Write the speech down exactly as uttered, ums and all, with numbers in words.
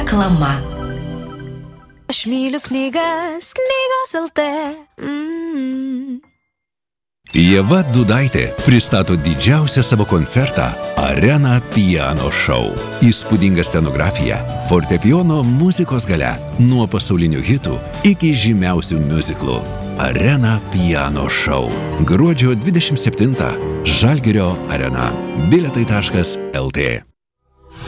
Reklama. Aš myliu knygas, knygos L T. Mm. Ieva Dudaitė pristato didžiausią savo koncertą Arena Piano Show. Įspūdinga scenografija, fortepijono muzikos galia, nuo pasaulinių hitų iki žymiausių miuziklų. Arena Piano Show. Gruodžio dvidešimt septintą. Žalgirio arena. Bilietai taškas L T.